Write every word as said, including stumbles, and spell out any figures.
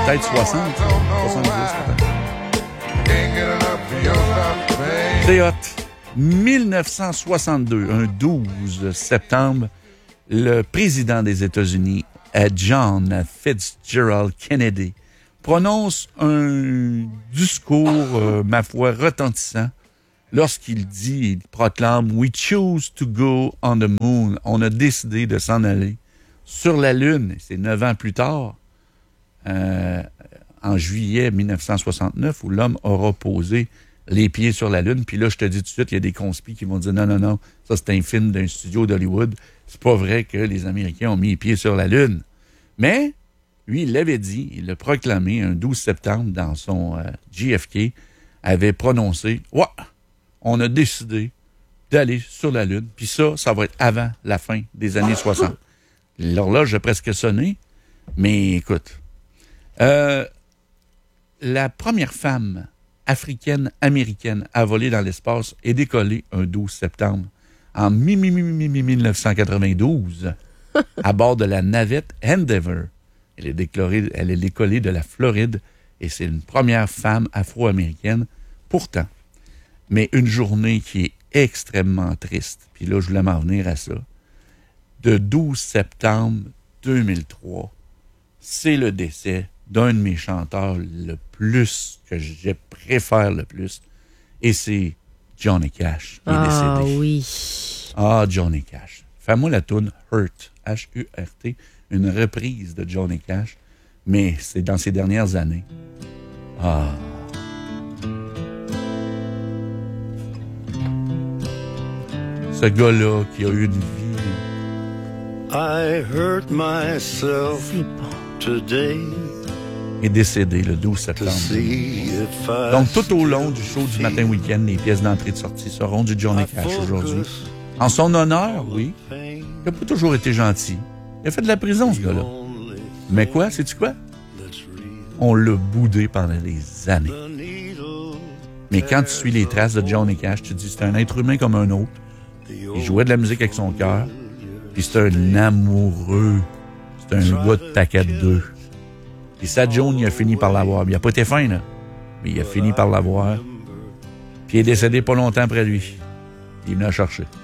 peut-être soixante, soixante-dix peut-être. C'est hot. dix-neuf cent soixante-deux, un douze septembre, le président des États-Unis, John Fitzgerald Kennedy, prononce un discours, euh, ma foi, retentissant lorsqu'il dit, il proclame « We choose to go on the moon ». On a décidé de s'en aller sur la Lune. C'est neuf ans plus tard, euh, en juillet dix-neuf cent soixante-neuf, où l'homme aura posé les pieds sur la Lune. Puis là, je te dis tout de suite, il y a des conspis qui vont dire « Non, non, non, ça c'est un film d'un studio d'Hollywood. C'est pas vrai que les Américains ont mis les pieds sur la Lune. » Mais, lui, il l'avait dit, il l'a proclamé un douze septembre dans son euh, J F K, avait prononcé « Ouais, on a décidé d'aller sur la Lune. » Puis ça, ça va être avant la fin des années soixante. L'horloge a presque sonné, mais écoute, euh, la première femme africaine-américaine à voler dans l'espace est décollée un douze septembre en dix-neuf cent quatre-vingt-douze à bord de la navette Endeavour. Elle est, déclarée, elle est décollée de la Floride et c'est une première femme afro-américaine. Pourtant, mais une journée qui est extrêmement triste, puis là, je voulais m'en venir à ça, de douze septembre deux mille trois, c'est le décès d'un de mes chanteurs le plus, que je préfère le plus, et c'est Johnny Cash qui est ah, décédé. Ah oui. Ah, Johnny Cash. Fais-moi la toune Hurt, H U R T, une reprise de Johnny Cash, mais c'est dans ces dernières années. Ah. Ce gars-là qui a eu une vie. I hurt myself today. Est décédé le douze septembre. Donc, tout au long du show du matin week-end, les pièces d'entrée et de sortie seront du Johnny Cash aujourd'hui. En son honneur, oui. Il n'a pas toujours été gentil. Il a fait de la prison, ce gars-là. Mais quoi, sais-tu quoi? On l'a boudé pendant des années. Mais quand tu suis les traces de Johnny Cash, tu te dis c'est un être humain comme un autre. Il jouait de la musique avec son cœur. Puis c'est un amoureux. C'est un gars de paquet de deux. Puis ça, Joan, il a fini par l'avoir. Il n'a pas été fin, là. Mais il a fini par l'avoir. Puis il est décédé pas longtemps après lui. Il venait à chercher.